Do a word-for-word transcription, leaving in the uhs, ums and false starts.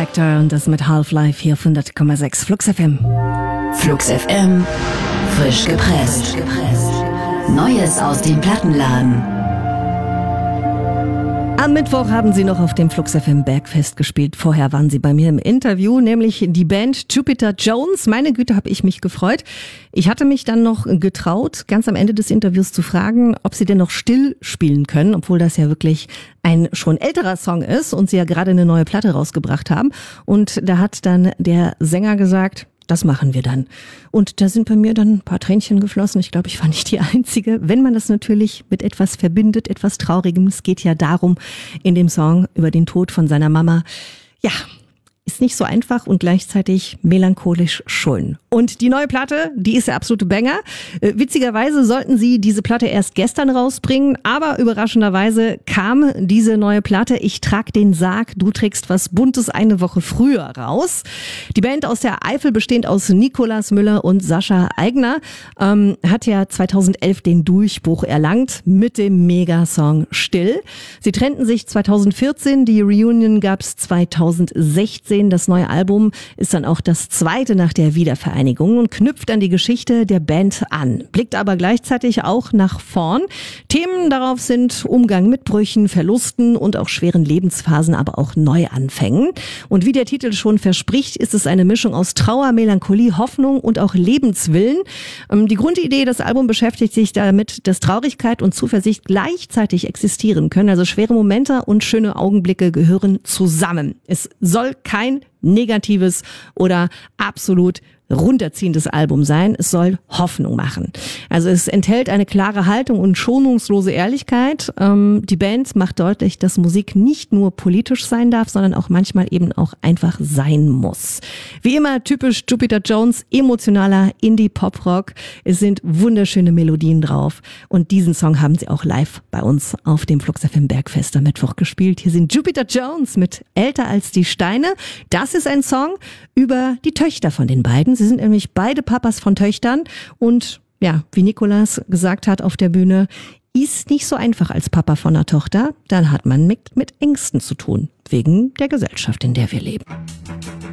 Spector und das mit Half-Life hier auf hundert Komma sechs Flux F M. Flux F M, frisch gepresst. Neues aus dem Plattenladen. Am Mittwoch haben sie noch auf dem Flux F M Bergfest gespielt. Vorher waren sie bei mir im Interview, nämlich die Band Jupiter Jones. Meine Güte, habe ich mich gefreut. Ich hatte mich dann noch getraut, ganz am Ende des Interviews zu fragen, ob sie denn noch still spielen können, obwohl das ja wirklich ein schon älterer Song ist und sie ja gerade eine neue Platte rausgebracht haben. Und da hat dann der Sänger gesagt, das machen wir dann. Und da sind bei mir dann ein paar Tränchen geflossen. Ich glaube, ich war nicht die Einzige. Wenn man das natürlich mit etwas verbindet, etwas Traurigem. Es geht ja darum, in dem Song über den Tod von seiner Mama. Ja, ist nicht so einfach und gleichzeitig melancholisch schön. Und die neue Platte, die ist der absolute Banger. Äh, witzigerweise sollten sie diese Platte erst gestern rausbringen, aber überraschenderweise kam diese neue Platte, Ich trag den Sarg, du trägst was Buntes, eine Woche früher raus. Die Band aus der Eifel, bestehend aus Nikolaus Müller und Sascha Aigner, ähm, hat ja zweitausendelf den Durchbruch erlangt mit dem Megasong Still. Sie trennten sich zweitausendvierzehn, die Reunion gab's zweitausendsechzehn. Das neue Album ist dann auch das zweite nach der Wiedervereinigung und knüpft an die Geschichte der Band an, blickt aber gleichzeitig auch nach vorn. Themen darauf sind Umgang mit Brüchen, Verlusten und auch schweren Lebensphasen, aber auch Neuanfängen. Und wie der Titel schon verspricht, ist es eine Mischung aus Trauer, Melancholie, Hoffnung und auch Lebenswillen. Die Grundidee des Albums beschäftigt sich damit, dass Traurigkeit und Zuversicht gleichzeitig existieren können. Also schwere Momente und schöne Augenblicke gehören zusammen. Es soll kein negatives oder absolut runterziehendes Album sein. Es soll Hoffnung machen. Also es enthält eine klare Haltung und schonungslose Ehrlichkeit. Ähm, die Band macht deutlich, dass Musik nicht nur politisch sein darf, sondern auch manchmal eben auch einfach sein muss. Wie immer typisch Jupiter Jones, emotionaler Indie-Pop-Rock. Es sind wunderschöne Melodien drauf. Und diesen Song haben sie auch live bei uns auf dem Flux F M Bergfest am Mittwoch gespielt. Hier sind Jupiter Jones mit Älter als die Steine. Das ist ein Song über die Töchter von den beiden. Sie sind nämlich beide Papas von Töchtern und ja, wie Nikolaus gesagt hat auf der Bühne, ist nicht so einfach als Papa von einer Tochter. Dann hat man mit, mit Ängsten zu tun, wegen der Gesellschaft, in der wir leben.